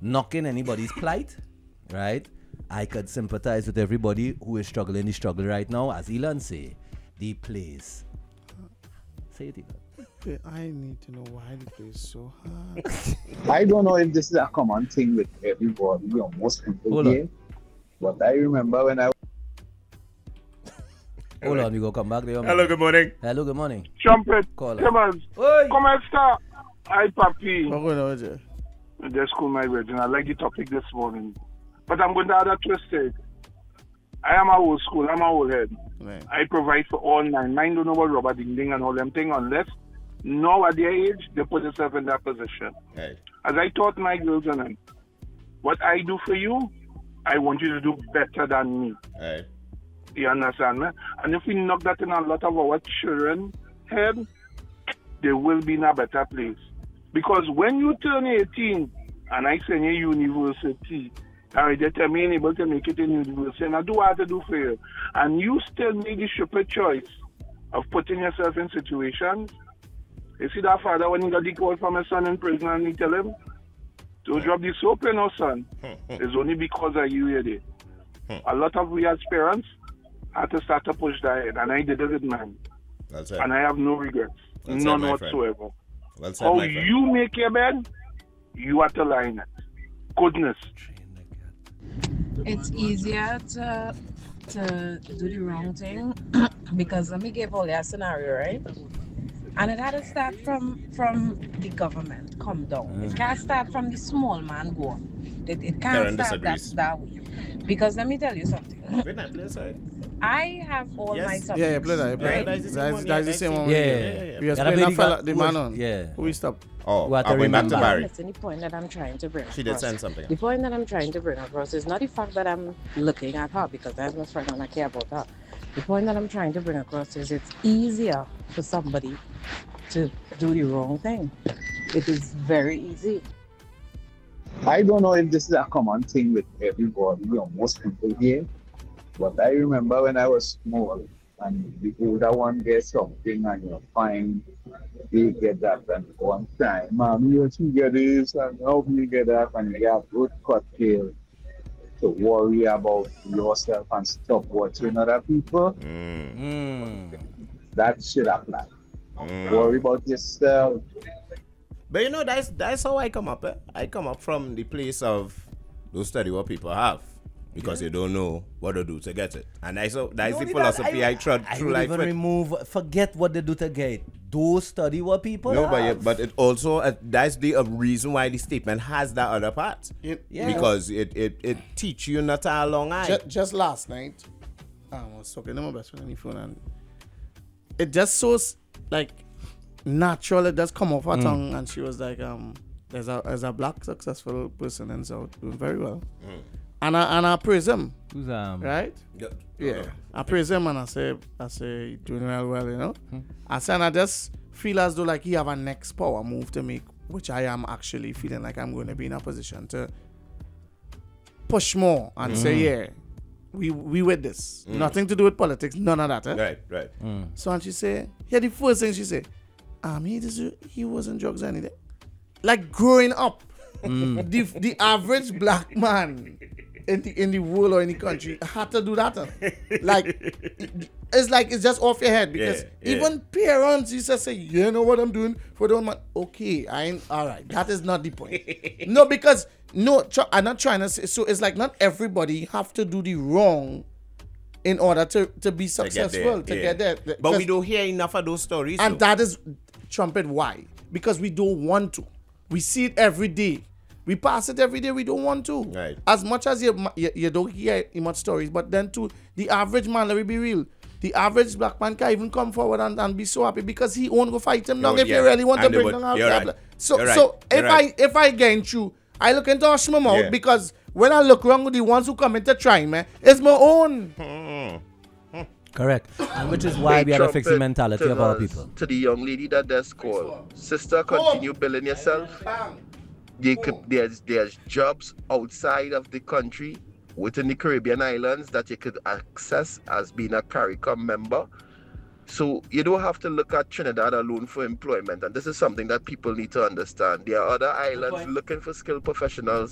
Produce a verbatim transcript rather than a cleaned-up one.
knocking anybody's plight, right? I could sympathize with everybody who is struggling the struggle right now. As Elon say, the place. Say it, Elon. I need to know why the place is so hard. I don't know if this is a common thing with everybody or most people Hold here, on. but I remember when I Hold on, we go come back there. man. Hello, good morning. Hello, good morning. Trumpet, Call Timmons, Oi. come and start. Hi, Papi. What's going on with you? Just cool, my virgin. I like the topic this morning. But I'm going to add a twist to it. I am a old school. I'm a old head. Right. I provide for all nine. Mine don't know about rubber ding ding and all them thing unless now at their age, they put themselves in that position. Right. As I taught my girls and them, what I do for you, I want you to do better than me. Right. You understand me? And if we knock that in a lot of our children head, they will be in a better place. Because when you turn eighteen and I send you university, and they tell me able to make it in university, and I do what I have to do for you, and you still make the stupid choice of putting yourself in situations. You see that father when he got the call from his son in prison and he tell him, to drop the soap in our son, it's only because of you here there. A lot of we as parents had to start to push that head, and I did it with mine. Well said. And I have no regrets. Well said, None my friend. whatsoever. Well said, How my friend. you make your bed, you have to lie in it. Goodness. It's easier to to do the wrong thing because let me give all that scenario, right? And it had to start from from the government. Come down. Mm. It can't start from the small man go on. It, it Karen can't start that, disagrees. that way. Because let me tell you something. Wait, not play side. I have all Yes. my Yeah, subjects. Yeah, yeah, play that. Play right? that. That's the same That's one, that's yeah, the same that's one. Yeah, yeah, yeah, yeah, yeah. We are Gotta playing be that the fella, guy the who man is- on. Yeah. Who we stop? Oh, What are I we back to remember. Barry? Listen, the point that I'm trying to bring She did across. send something. The point that I'm trying to bring across is not the fact that I'm looking at her because that's my friend and I care about her. The point that I'm trying to bring across is it's easier for somebody to do the wrong thing. It is very easy. I don't know if this is a common thing with everybody or most people here, but I remember when I was small and the older one gets something and you're fine, they get that and one time, Mom, you should get this and help me get that, and you have good cocktail to worry about yourself and stop watching other people. Mm. Mm. That should apply. Mm. Worry about yourself. But you know, that's that's how I come up. Eh? I come up from the place of don't study what people have because you don't know what to do to get it. And that's, that's Not the only philosophy that, I, trod I through would life even with. remove, forget what they do to get. Do study what people No, but, have. it, but it also, uh, that's the uh, reason why the statement has that other part. It- Yeah. Because it, it, it teach you not to have a long eye. Just, just last night, I was talking to my best friend on the phone, and it just so s- like natural. It just come off her tongue, and she was like, "Um, there's a there's a black successful person in South doing very well," and I and I praise him, Who's, um, right? Yeah. Yeah, I praise him, and I say I say "You doing well, well, you know. I say, and I just feel as though like he have a next power move to make, which I am actually feeling like I'm going to be in a position to push more and say, yeah, we we with this. Nothing to do with politics, none of that. Eh? Right, right. So and she say, yeah, the first thing she say, um, he just, he wasn't drugs or anything. Like growing up, the the average black man in the in the world or in the country had to do that. eh. Like it- it's like it's just off your head because Yeah, yeah. even parents used to say, you know what I'm doing for the man. Okay, I ain't all right. That is not the point. No, because no, tr- I'm not trying to say. So it's like not everybody have to do the wrong in order to, to be To get successful there, to yeah. get there. But Because- we don't hear enough of those stories. and though. that is trumpet why? Because we don't want to. We see it every day. We pass it every day. We don't want to. Right. As much as you you, you don't hear much stories, but then to the average man, let me be real. The average black man can even come forward and, and be so happy because he won't go fight him down Yo, if yeah. you really want And to they bring would- down our you're right. black- So You're right. so if You're right. I if I gain through, I look into Hush my mouth Yeah. because when I look around with the ones who come in to try me, it's my own. Correct. And which is why we had to fix the Trumpet mentality to of our the- people. To the young lady that does call, sister, continue building yourself. They could, there's there's jobs outside of the country within the Caribbean islands that you could access as being a CARICOM member. So you don't have to look at Trinidad alone for employment, and this is something that people need to understand. There are other islands looking for skilled professionals